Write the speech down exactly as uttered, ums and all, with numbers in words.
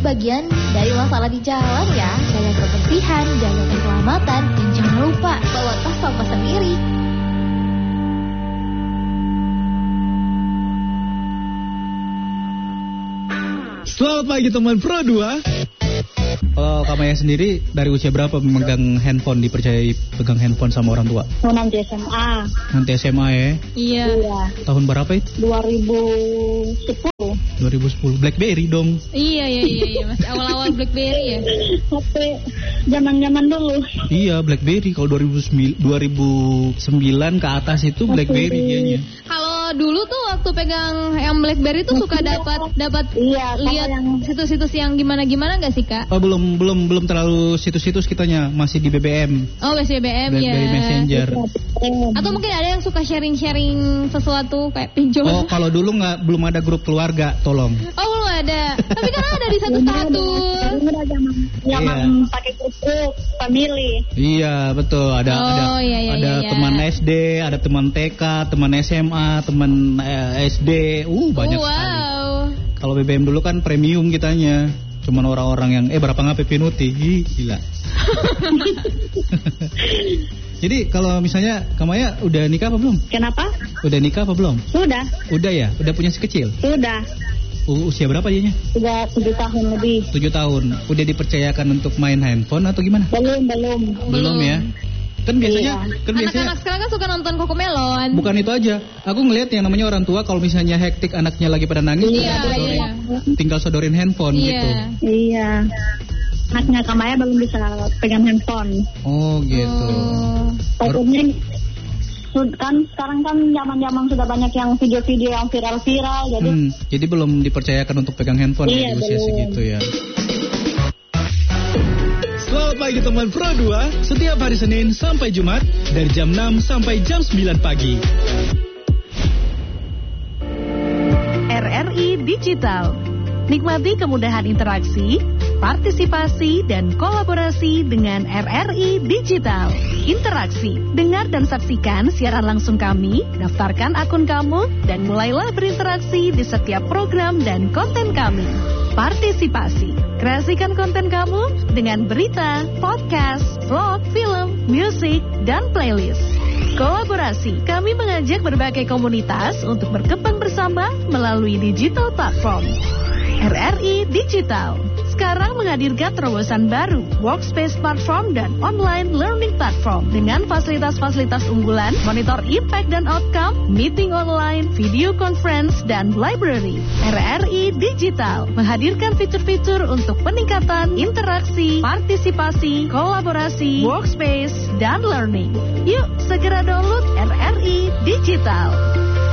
bagian dari masalah di jalan ya. Jaga kebersihan, jaga keselamatan, dan jangan lupa bawa tas sampah sendiri. Selamat pagi teman Pro dua. Kalau Kamaya sendiri dari usia berapa memegang handphone, dipercayai pegang handphone sama orang tua? Oh, nanti S M A. Nanti S M A ya? Iya. Iya. Tahun berapa itu? dua ribu sepuluh. dua ribu sepuluh. Blackberry dong. Iya, iya, iya, iya. Masih awal-awal Blackberry ya. H P zaman-zaman dulu. Iya, Blackberry. Kalau dua ribu sembilan ke atas itu Blackberry dianya. Kalau dulu tuh waktu pegang yang Blackberry tuh suka dapat dapat Iya, lihat yang... situs-situs yang gimana-gimana nggak sih, Kak? Oh, belum belum belum terlalu situs-situs kitanya, masih di B B M. Oh, masih B B M ya. Blackberry Messenger. Atau mungkin ada yang suka sharing-sharing sesuatu kayak pinjol. Oh, kalau dulu nggak belum ada grup keluarga, tolong. Oh, belum ada. Tapi kan ada di satu status. Udah zaman zaman Iya. pakai grup family. Iya, betul. Ada Oh, ada iya, iya, ada iya. teman S D, ada teman T K, teman S M A, teman eh, S D. Uh, banyak Oh, sekali. wow. Kalau B B M dulu kan premium kitanya. Cuman orang-orang yang eh berapa ngape pinuti. Ih, gila. Jadi kalau misalnya Kamaya udah nikah apa belum? Kenapa? Udah nikah apa belum? Sudah. Udah ya? Udah punya si kecil? Sudah. U- usia berapa dianya? Sudah tujuh tahun lebih. tujuh tahun. Udah dipercayakan untuk main handphone atau gimana? Belum, belum. Belum ya? Kan biasanya Iya. kan biasanya Anak-anak sekarang kan suka nonton Cocomelon. bukan itu aja. Aku ngelihat yang namanya orang tua kalau misalnya hektik anaknya lagi pada nangis, Iya, tinggal sodorin, iya. tinggal sodorin handphone Iya. gitu. Iya. Anaknya Kamaya belum bisa pegang handphone. Oh gitu. Oh. Takutnya kan sekarang kan zaman-zaman sudah banyak yang video-video yang viral-viral, jadi Hmm, jadi belum dipercayakan untuk pegang handphone Iya, ya, di usia belum. segitu ya. Selamat pagi teman Pro dua, setiap hari Senin sampai Jumat dari jam enam sampai jam sembilan pagi. R R I Digital. Nikmati kemudahan interaksi, partisipasi, dan kolaborasi dengan R R I Digital. Interaksi, dengar dan saksikan siaran langsung kami, daftarkan akun kamu, dan mulailah berinteraksi di setiap program dan konten kami. Partisipasi, kreasikan konten kamu dengan berita, podcast, vlog, film, musik, dan playlist. Kolaborasi, kami mengajak berbagai komunitas untuk berkembang bersama melalui digital platform. R R I Digital sekarang menghadirkan terobosan baru, workspace platform dan online learning platform dengan fasilitas-fasilitas unggulan, monitor impact dan outcome, meeting online, video conference, dan library. R R I Digital menghadirkan fitur-fitur untuk peningkatan interaksi, partisipasi, kolaborasi, workspace, dan learning. Yuk segera download R R I Digital.